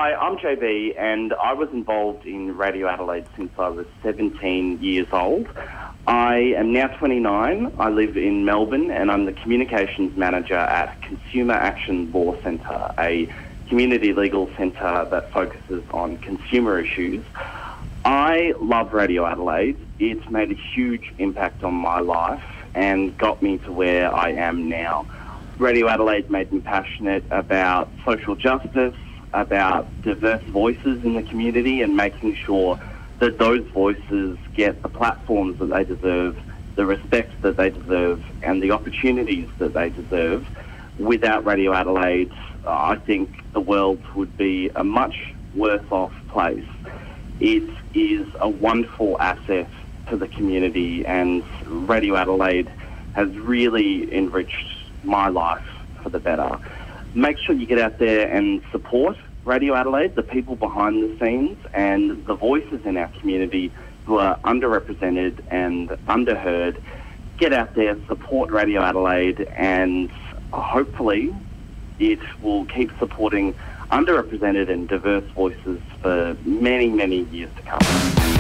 Hi, I'm JB, and I was involved in Radio Adelaide since I was 17 years old. I am now 29. I live in Melbourne, and I'm the Communications Manager at Consumer Action Law Centre, a community legal centre that focuses on consumer issues. I love Radio Adelaide. It's made a huge impact on my life and got me to where I am now. Radio Adelaide made me passionate about social justice, about diverse voices in the community and making sure that those voices get the platforms that they deserve, the respect that they deserve and the opportunities that they deserve. Without Radio Adelaide, I think the world would be a much worse off place. It is a wonderful asset to the community, and Radio Adelaide has really enriched my life for the better. Make sure you get out there and support Radio Adelaide, the people behind the scenes and the voices in our community who are underrepresented and underheard. Get out there, support Radio Adelaide, and hopefully it will keep supporting underrepresented and diverse voices for many, many years to come.